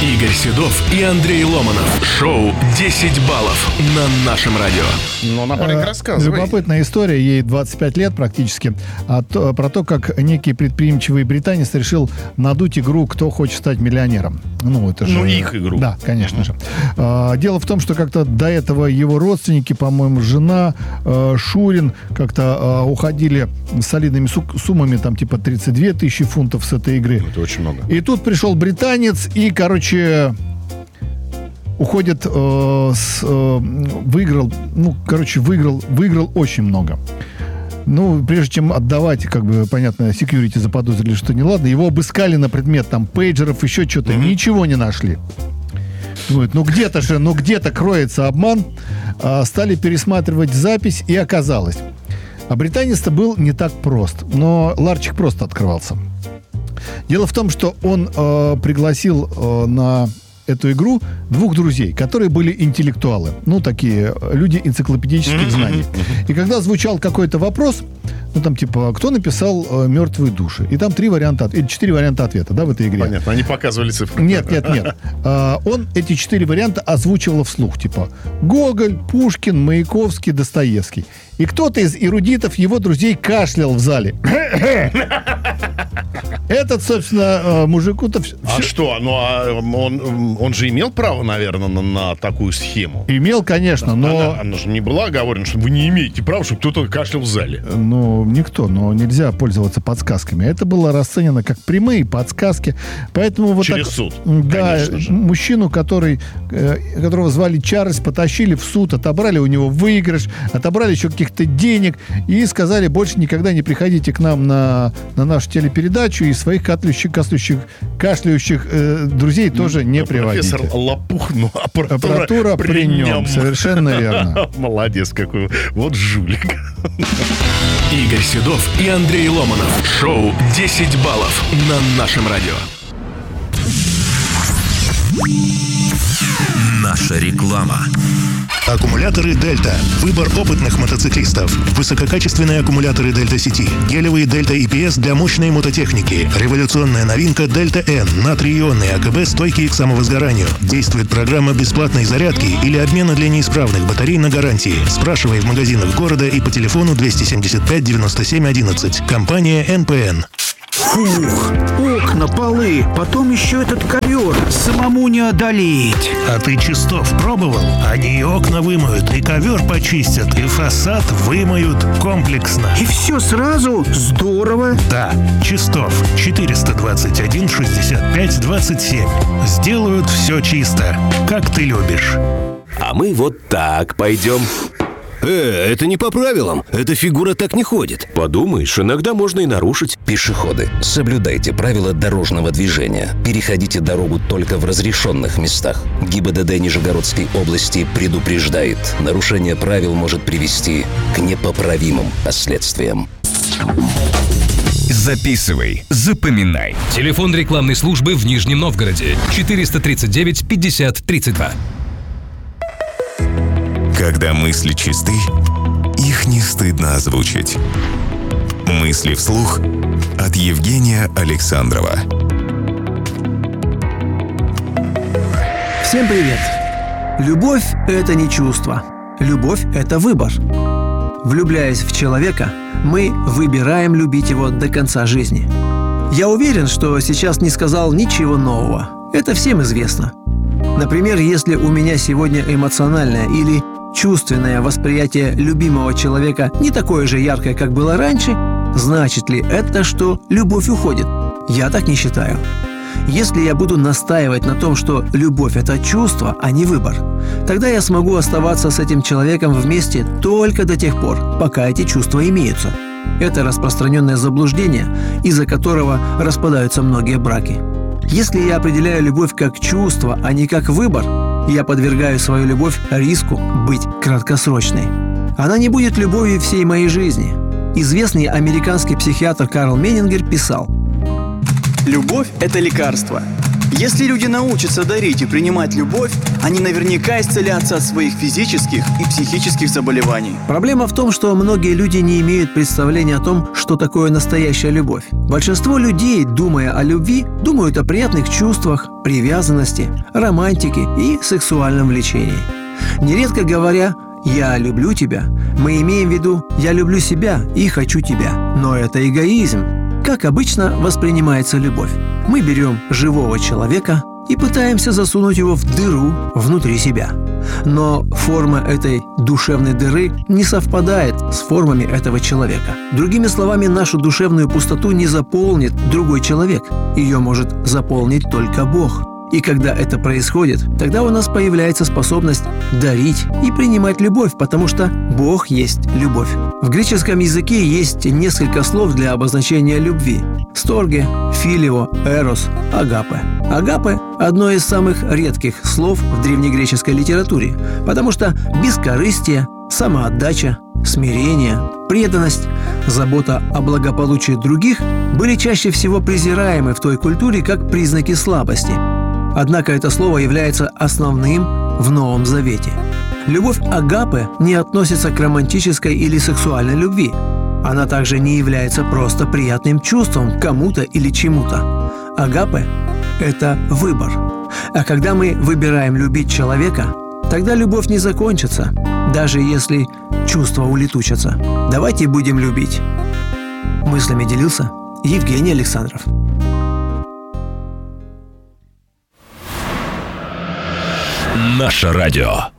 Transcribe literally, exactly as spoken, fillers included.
Игорь Седов и Андрей Ломанов. Шоу десять баллов на нашем радио. Ну, напарник, рассказывай. Любопытная история, ей двадцать пять лет практически, а то, про то, как некий предприимчивый британец решил надуть игру «Кто хочет стать миллионером». Ну, это же... Ну, их игру. Да, конечно же. А, дело в том, что как-то до этого его родственники, по-моему, жена, э, Шурин, как-то э, уходили с солидными су- суммами, там, типа тридцать две тысячи фунтов с этой игры. Это очень много. И тут пришел британец и, короче... уходит, э, с, э, выиграл, ну, короче, выиграл, выиграл очень много. Ну, прежде чем отдавать, как бы, понятно, секьюрити заподозрили, что неладно, его обыскали на предмет, там, пейджеров, еще что-то, mm-hmm. ничего не нашли. Вот, ну, где-то же, ну, где-то кроется обман. А, стали пересматривать запись, и оказалось. А британец-то был не так прост, но ларчик просто открывался. Дело в том, что он э, пригласил э, на... эту игру двух друзей, которые были интеллектуалы. Ну, такие люди энциклопедических знаний. И когда звучал какой-то вопрос, ну, там, типа, кто написал э, «Мертвые души»? И там три варианта, или четыре варианта ответа, да, в этой игре. Понятно, они показывали цифры. Нет, нет, нет. А, он эти четыре варианта озвучивал вслух, типа, Гоголь, Пушкин, Маяковский, Достоевский. И кто-то из эрудитов, его друзей, кашлял в зале. Этот, собственно, мужику-то... А что? Ну, а он, он же имел право, наверное, на, на такую схему? Имел, конечно, но... Она, она же не была оговорена, что вы не имеете права, чтобы кто-то кашлял в зале. Ну, никто, но нельзя пользоваться подсказками. Это было расценено как прямые подсказки. Поэтому вот Через так, суд, да, конечно же. Мужчину, который, э, которого звали Чарльз, потащили в суд, отобрали у него выигрыш, отобрали еще каких-то денег и сказали, больше никогда не приходите к нам на, на нашу телепередачу, и своих кашляющих, кашляющих, кашляющих э, друзей тоже не ну, приводите. Профессор Лопух, ну, аппаратура, аппаратура при, при нем. нем. Совершенно верно. Молодец какой. Вот жулик. Игорь Седов и Андрей Ломанов. Шоу десять баллов на нашем радио. Наша реклама. Аккумуляторы «Дельта». Выбор опытных мотоциклистов. Высококачественные аккумуляторы «Дельта-Сити». Гелевые «Дельта-и пи эс» для мощной мототехники. Революционная новинка «Дельта-Н». Натрий-ионные АКБ, стойкие к самовозгоранию. Действует программа бесплатной зарядки или обмена для неисправных батарей на гарантии. Спрашивай в магазинах города и по телефону двести семьдесят пять девяносто семь одиннадцать. Компания эн пэ эн. Фух, окна, полы, потом еще этот ковер, самому не одолеть. А ты Чистов пробовал? Они и окна вымоют, и ковер почистят, и фасад вымоют комплексно. И все сразу? Здорово. Да, Чистов, четыреста двадцать один шестьдесят пять двадцать семь. Сделают все чисто, как ты любишь. А мы вот так пойдем. Э, это не по правилам. Эта фигура так не ходит. Подумаешь, иногда можно и нарушить. Пешеходы, соблюдайте правила дорожного движения. Переходите дорогу только в разрешенных местах. ГИБДД Нижегородской области предупреждает: нарушение правил может привести к непоправимым последствиям. Записывай, запоминай. Телефон рекламной службы в Нижнем Новгороде. четыреста тридцать девять пятьдесят тридцать два. Когда мысли чисты, их не стыдно озвучить. Мысли вслух от Евгения Александрова. Всем привет! Любовь – это не чувство. Любовь – это выбор. Влюбляясь в человека, мы выбираем любить его до конца жизни. Я уверен, что сейчас не сказал ничего нового. Это всем известно. Например, если у меня сегодня эмоциональное или чувственное восприятие любимого человека не такое же яркое, как было раньше, значит ли это, что любовь уходит? Я так не считаю. Если я буду настаивать на том, что любовь – это чувство, а не выбор, тогда я смогу оставаться с этим человеком вместе только до тех пор, пока эти чувства имеются. Это распространенное заблуждение, из-за которого распадаются многие браки. Если я определяю любовь как чувство, а не как выбор, я подвергаю свою любовь риску быть краткосрочной. Она не будет любовью всей моей жизни. Известный американский психиатр Карл Меннингер писал: «Любовь – это лекарство. Если люди научатся дарить и принимать любовь, они наверняка исцелятся от своих физических и психических заболеваний. Проблема в том, что многие люди не имеют представления о том, что такое настоящая любовь. Большинство людей, думая о любви, думают о приятных чувствах, привязанности, романтике и сексуальном влечении. Нередко говоря «я люблю тебя», мы имеем в виду «я люблю себя и хочу тебя». Но это эгоизм. Как обычно воспринимается любовь? Мы берем живого человека и пытаемся засунуть его в дыру внутри себя. Но форма этой душевной дыры не совпадает с формами этого человека. Другими словами, нашу душевную пустоту не заполнит другой человек. Ее может заполнить только Бог. И когда это происходит, тогда у нас появляется способность дарить и принимать любовь, потому что Бог есть любовь. В греческом языке есть несколько слов для обозначения любви: сторге, филио, эрос, агапе. Агапе – одно из самых редких слов в древнегреческой литературе, потому что бескорыстие, самоотдача, смирение, преданность, забота о благополучии других были чаще всего презираемы в той культуре как признаки слабости. Однако это слово является основным в Новом Завете. Любовь агапе не относится к романтической или сексуальной любви. Она также не является просто приятным чувством к кому-то или чему-то. Агапе – это выбор. А когда мы выбираем любить человека, тогда любовь не закончится, даже если чувства улетучатся. Давайте будем любить. Мыслями делился Евгений Александров. Наше радио.